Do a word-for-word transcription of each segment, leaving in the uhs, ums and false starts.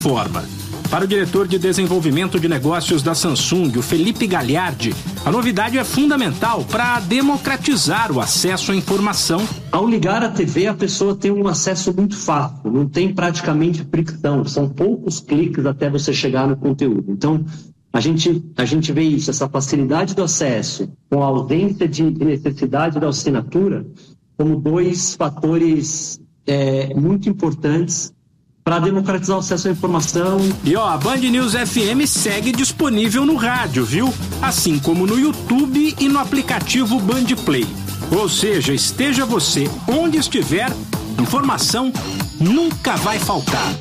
Forma. Para o diretor de desenvolvimento de negócios da Samsung, o Felipe Gagliardi, a novidade é fundamental para democratizar o acesso à informação. Ao ligar a T V, a pessoa tem um acesso muito fácil, não tem praticamente fricção, são poucos cliques até você chegar no conteúdo. Então, a gente, a gente vê isso, essa facilidade do acesso, com a ausência de necessidade da assinatura, como dois fatores é, muito importantes para democratizar o acesso à informação. E ó, a Band News F M segue disponível no rádio, viu? Assim como no YouTube e no aplicativo Band Play. Ou seja, esteja você onde estiver, informação nunca vai faltar.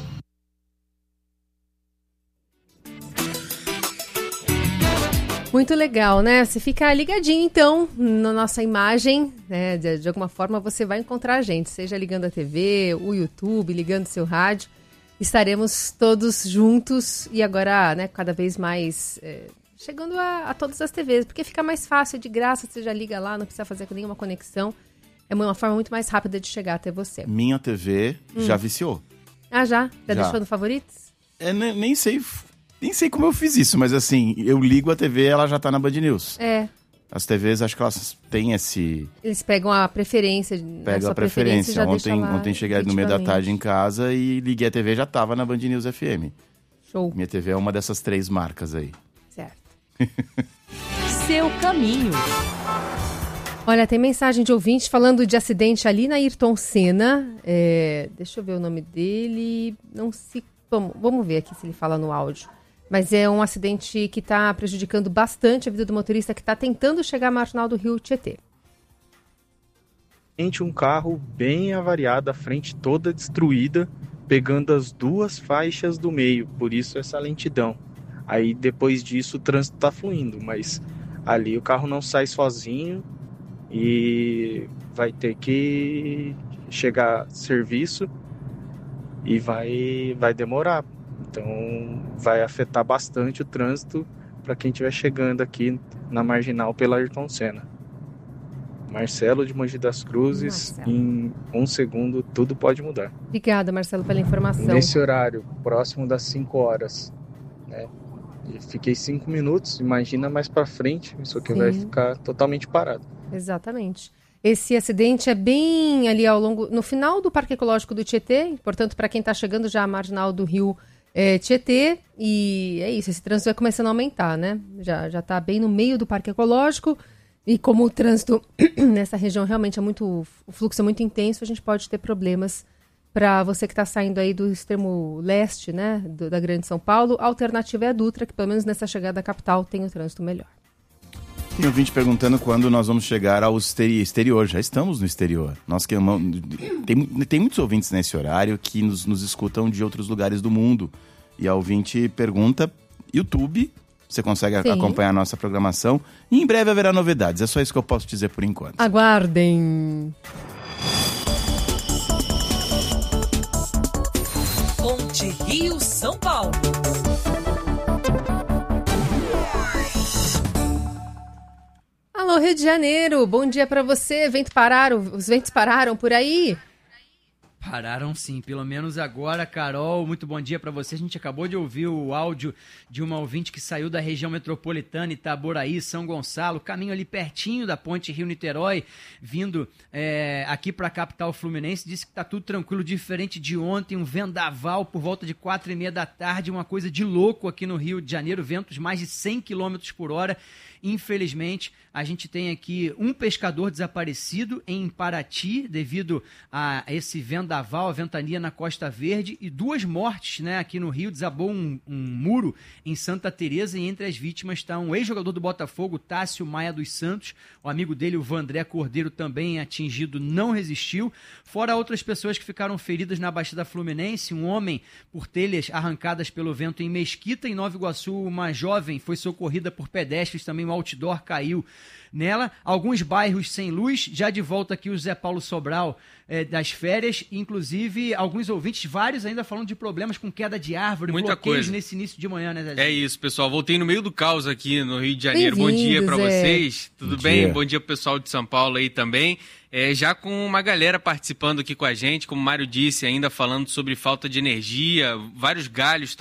Muito legal, né? Você fica ligadinho, então, na nossa imagem, né? De, de alguma forma você vai encontrar a gente, seja ligando a T V, o YouTube, ligando seu rádio. Estaremos todos juntos e agora, né, cada vez mais é, chegando a, a todas as T Vs, porque fica mais fácil, de graça, você já liga lá, não precisa fazer nenhuma conexão. É uma forma muito mais rápida de chegar até você. Minha T V hum. já viciou. Ah, já? Já, já. deixou no favoritos? É, nem, nem sei... Nem sei como eu fiz isso, mas assim, eu ligo a T V e ela já tá na Band News. É. As T Vs, acho que elas têm esse... Eles pegam a preferência. Pegam a preferência. preferência ontem ontem cheguei no meio da tarde em casa e liguei a T V e já tava na Band News F M. Show. Minha T V é uma dessas três marcas aí. Certo. Seu caminho. Olha, tem mensagem de ouvinte falando de acidente ali na Ayrton Senna. É, deixa eu ver o nome dele. Não se... Vamos, vamos ver aqui se ele fala no áudio. Mas é um acidente que está prejudicando bastante a vida do motorista que está tentando chegar à marginal do Rio Tietê. Um carro bem avariado, a frente toda destruída, pegando as duas faixas do meio, por isso essa lentidão. Aí depois disso o trânsito está fluindo, mas ali o carro não sai sozinho e vai ter que chegar a serviço e vai, vai demorar. Então vai afetar bastante o trânsito para quem estiver chegando aqui na marginal pela Ayrton Senna. Marcelo de Mogi das Cruzes, Marcelo. Em um segundo tudo pode mudar. Obrigada, Marcelo, pela informação. Nesse horário, próximo das cinco horas, né? Fiquei cinco minutos, imagina mais para frente, isso aqui Sim. vai ficar totalmente parado. Exatamente. Esse acidente é bem ali ao longo, no final do Parque Ecológico do Tietê, portanto, para quem está chegando já à marginal do Rio é, Tietê, e é isso, esse trânsito vai começando a aumentar, né? Já já está bem no meio do Parque Ecológico, e como o trânsito nessa região realmente é muito, o fluxo é muito intenso, a gente pode ter problemas para você que está saindo aí do extremo leste, né, do, da Grande São Paulo. A alternativa é a Dutra, que pelo menos nessa chegada à capital tem o trânsito melhor. Tem ouvinte perguntando quando nós vamos chegar ao exterior. Já estamos no exterior. Nós que amamos... tem, tem muitos ouvintes nesse horário que nos, nos escutam de outros lugares do mundo. E a ouvinte pergunta, YouTube, você consegue Sim. acompanhar a nossa programação. E em breve haverá novidades. É só isso que eu posso dizer por enquanto. Aguardem! Ponte Rio São Paulo. Alô, Rio de Janeiro, bom dia pra você. Vento pararam, os ventos pararam por aí? Pararam sim, pelo menos agora, Carol, muito bom dia para você. A gente acabou de ouvir o áudio de uma ouvinte que saiu da região metropolitana, Itaboraí, São Gonçalo, caminho ali pertinho da ponte Rio-Niterói, vindo é, aqui para a capital fluminense, disse que tá tudo tranquilo, diferente de ontem, um vendaval por volta de quatro e meia da tarde, uma coisa de louco aqui no Rio de Janeiro, ventos mais de cem quilômetros por hora. Infelizmente, a gente tem aqui um pescador desaparecido em Paraty, devido a esse vendaval, a ventania na Costa Verde, e duas mortes, né? Aqui no Rio, desabou um, um muro em Santa Teresa, e entre as vítimas está um ex-jogador do Botafogo, Tássio Maia dos Santos, o amigo dele, o Vandré Cordeiro, também atingido, não resistiu, fora outras pessoas que ficaram feridas na Baixada Fluminense, um homem por telhas arrancadas pelo vento em Mesquita, em Nova Iguaçu, uma jovem foi socorrida por pedestres, também o outdoor caiu nela, alguns bairros sem luz. Já de volta aqui o Zé Paulo Sobral é, das férias, inclusive alguns ouvintes, vários ainda falando de problemas com queda de árvore, Muita bloqueios coisa. nesse início de manhã, né, Zé? É isso, pessoal. Voltei no meio do caos aqui no Rio de Janeiro. Bom Bem-vindos, dia pra é. vocês. Tudo Bom bem? dia. Bom dia pro pessoal de São Paulo aí também. É, já com uma galera participando aqui com a gente, como o Mário disse, ainda falando sobre falta de energia, vários galhos